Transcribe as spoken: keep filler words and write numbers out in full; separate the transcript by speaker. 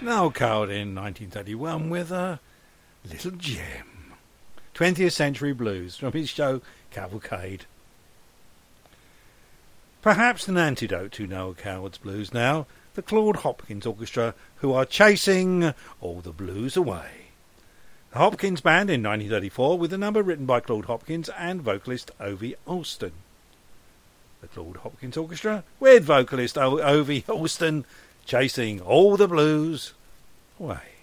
Speaker 1: Noel Coward in nineteen thirty-one with a little gem. twentieth Century Blues from his show Cavalcade. Perhaps an antidote to Noel Coward's blues now, the Claude Hopkins Orchestra, who are chasing all the blues away. The Hopkins Band in nineteen thirty-four with a number written by Claude Hopkins and vocalist Ovie Alston. The Claude Hopkins Orchestra with vocalist o- Ovie Alston chasing all the blues away.